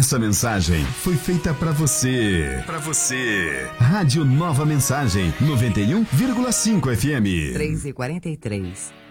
Essa mensagem foi feita pra você. Pra você. Rádio Nova Mensagem, 91,5 FM. 3h43.